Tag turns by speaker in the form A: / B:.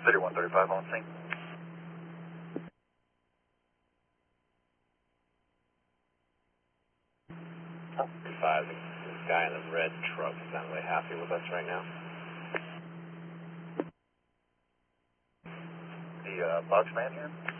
A: City 135 on scene.
B: 5, this guy in the red truck is not really happy with us right now.
A: The box man here?